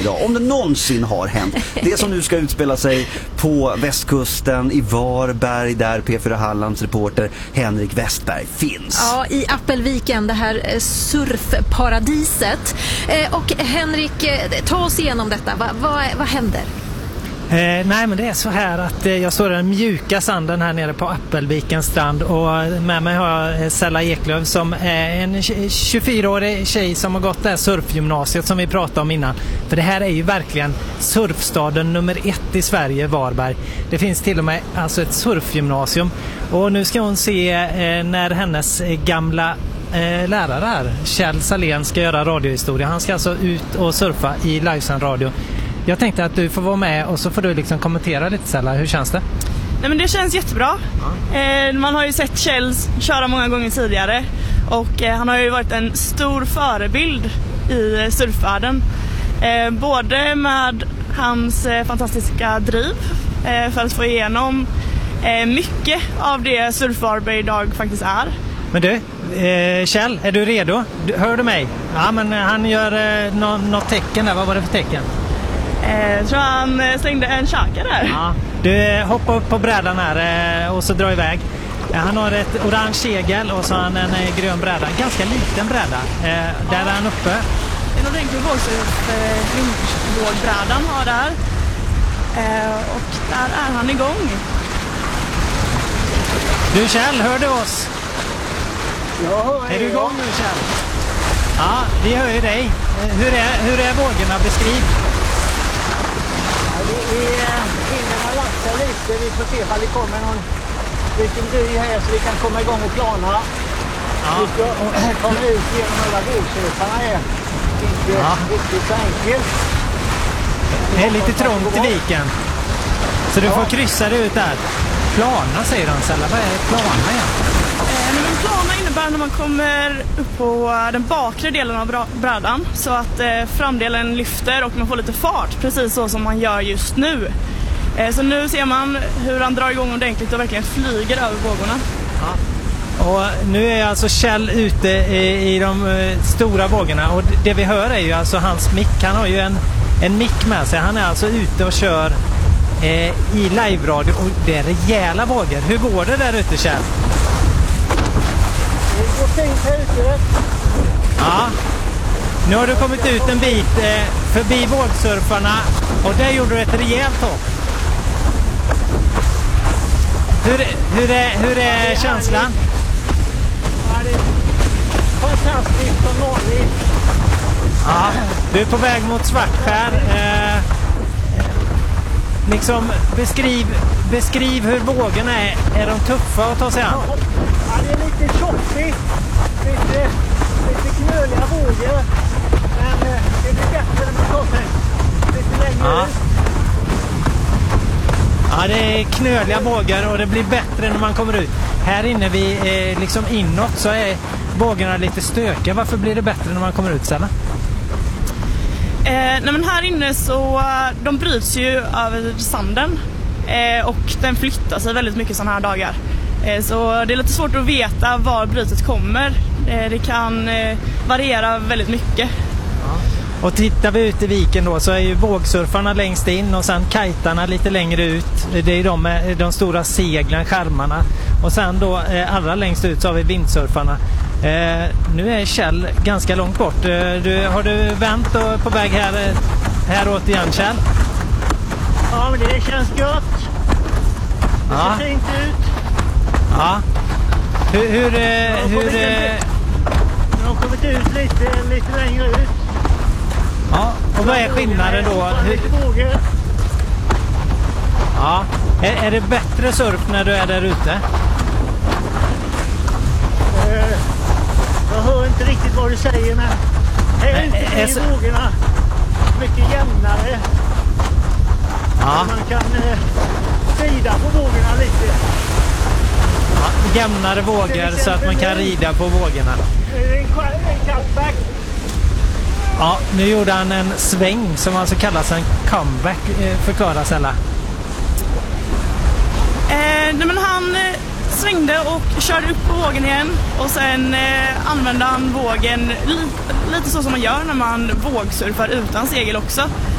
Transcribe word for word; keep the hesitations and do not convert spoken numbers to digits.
idag. Om det någonsin har hänt. Det som nu ska utspela sig på västkusten i Varberg, där P fyra Hallands reporter Henrik Westberg finns. Ja, i Appelviken, det här surfparadiset. Och Henrik, ta oss igenom detta. Va, va, vad händer? Eh, nej men det är så här att eh, jag står i den mjuka sanden här nere på Appelvikens strand och med mig har jag Sella Eklöf som är en tjugofyraårig tjej som har gått det här surfgymnasiet som vi pratade om innan. För det här är ju verkligen surfstaden nummer ett i Sverige, Varberg. Det finns till och med alltså ett surfgymnasium och nu ska hon se eh, när hennes gamla eh, lärare här, Kjell Salén, ska göra radiohistoria. Han ska alltså ut och surfa i livesänd radio. Jag tänkte att du får vara med och så får du liksom kommentera lite, Sella. Hur känns det? Nej, men det känns jättebra. Ja. Eh, man har ju sett Kjell köra många gånger tidigare. Och eh, han har ju varit en stor förebild i surfvärlden. Eh, både med hans eh, fantastiska driv eh, för att få igenom eh, mycket av det surf-Varberg idag faktiskt är. Men du, eh, Kjell, är du redo? Du, hör du mig? Ja, men han gör eh, nå- något tecken där. Vad var det för tecken? Jag tror han slängde en käka där. Ja. Du hoppar upp på brädan här och så drar iväg. Han har ett orange segel och så har han en grön bräda. Ganska liten bräda. Där är han uppe. En ordentlig vågbrädan har där. Och där är han igång. Du Kjell, hör du oss? Jag hör Är du igång nu Kjell? Ja, vi hör ju dig. Hur är, hur är vågorna? Beskriv. Vi hinner man lasta lite, vi får se om det kommer någon liten dy här så vi kan komma igång och plana. Ja. Vi ska komma ut genom alla vågsurfarna här. Inte ja. riktigt så enkelt. Det är lite trångt i viken. Så du ja. får kryssa dig ut där. Plana säger han, Sella. Vad är plana igen? Eh, plana innebär när man kommer upp på den bakre delen av brädan så att eh, framdelen lyfter och man får lite fart, precis så som man gör just nu. Eh, så nu ser man hur han drar igång ordentligt och verkligen flyger över vågorna. Ja. Och nu är alltså Kjell ute i, i de uh, stora vågorna och det vi hör är ju alltså hans mick. Han har ju en, en mick med sig. Han är alltså ute och kör eh, i live-radio och det är rejäla vågor. Hur går det där ute, Kjell? Det går fint här ute. Ja. Nu har du kommit ut en bit eh, förbi vågsurfarna och där gjorde du ett rejält hopp. Hur, hur, är, hur är känslan? Ja, det är fantastiskt som vanligt. Ja, du är på väg mot Svartskär. Eh, liksom beskriv, beskriv hur vågorna är. Är de tuffa att ta sig an? Ja, det är lite tjockigt. Lite, lite knöliga vågor. Men eh, det blir bättre när man tar sig lite längre ja. ut. Ja, det är knöliga vågor och det blir bättre när man kommer ut. Här inne vi eh, liksom inåt så är vågorna lite stökiga. Varför blir det bättre när man kommer ut, Sella? Eh, nej men här inne så de bryts ju över sanden eh, och den flyttar sig väldigt mycket sådana här dagar. Eh, så det är lite svårt att veta var brytet kommer. Eh, det kan eh, variera väldigt mycket. Och tittar vi ut i viken då så är ju vågsurfarna längst in och sen kajtarna lite längre ut. Det är de med de stora seglen, skärmarna. Och sen då eh, allra längst ut så har vi vindsurfarna. Eh, nu är Kjell ganska långt bort. Eh, du, har du vänt och på väg här, här åt igen, Kjell? Ja, men det känns gött. Det ja. ser fint ut. Ja. Hur... hur, eh, hur eh... Jag har kommit ut lite, lite längre ut. Ja, och vad är skillnaden då? Hur... Ja, är, är det bättre surf när du är där ute? Uh, jag hör inte riktigt vad du säger, men här är inte i så... vågorna mycket jämnare. Ja. Man kan uh, rida på vågorna lite. Ja, jämnare vågor så att man kan rida på vågorna. En, en cutback. Ja, nu gjorde han en sväng som alltså kallas en comeback. Förklara, Sella. Eh, nej men han eh, svängde och körde upp på vågen igen och sen eh, använde han vågen li- lite så som man gör när man vågsurfar utan segel också.